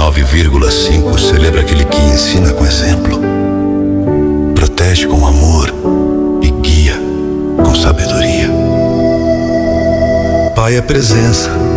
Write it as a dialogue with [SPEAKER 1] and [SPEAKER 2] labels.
[SPEAKER 1] 99,5 celebra aquele que ensina com exemplo, protege com amor e guia com sabedoria. Pai é presença,